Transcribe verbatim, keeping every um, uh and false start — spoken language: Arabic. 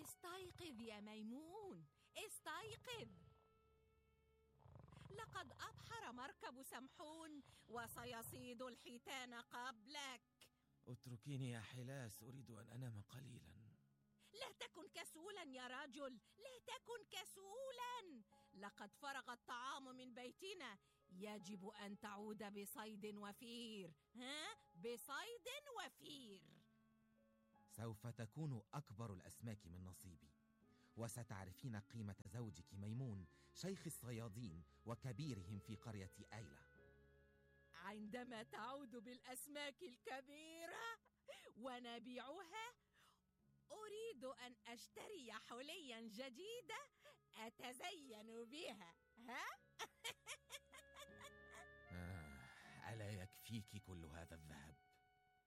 استيقظ يا ميمون، استيقظ. لقد أبحر مركب سمحون وسيصيد الحيتان قبلك. اتركيني يا حلاس، أريد أن أنام قليلا. لا تكن كسولا يا رجل، لا تكن كسولا. لقد فرغ الطعام من بيتنا، يجب أن تعود بصيد وفير. ها؟ بصيد وفير. سوف تكون أكبر الأسماك من نصيبي، وستعرفين قيمة زوجك ميمون، شيخ الصيادين وكبيرهم في قرية آيلة. عندما تعود بالأسماك الكبيرة ونبيعها، أريد أن أشتري حليا جديدة أتزين بها. ها؟ آه، ألا يكفيك كل هذا الذهب؟